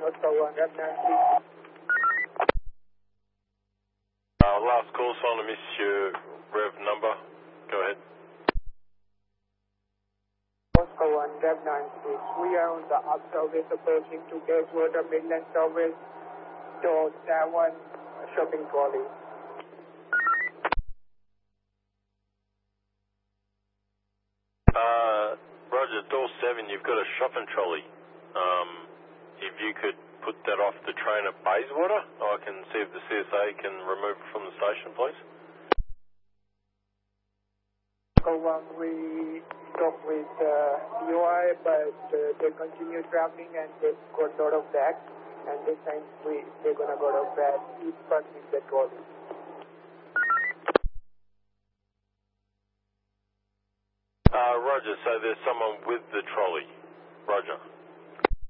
Oscar 1, Rev 96. Last call sign, I missed your rev number. Go ahead. Oscar 1, Rev 96. We are on the up service approaching to Bayswater Midland service, door 7, shopping trolley. Roger, door 7, you've got a shopping trolley. If you could put that off the train at Bayswater, I can see if the CSA can remove it from the station, please. Oscar 1, we talked with UI, but they continue traveling and they got a lot of bags. And this time they're going to go to bed, each person in the trolley. Roger, so there's someone with the trolley. Roger.